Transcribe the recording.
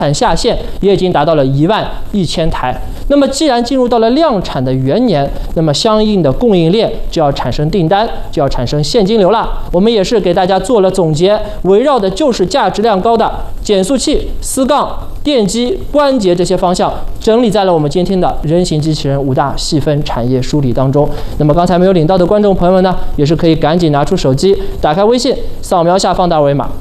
产下线也已经达到了11000台。那么既然进入到了量产的元年，那么相应的供应链就要产生订单，就要产生现金流了。我们也是给大家做了总结，围绕的就是价值量高的减速器、丝杠、电机、关节这些方向，整理在了我们今天的人形机器人5大细分产业梳理当中。那么刚才没有领到的观众朋友们呢，也是可以赶紧拿出手机，打开微信，扫描下放大二维码。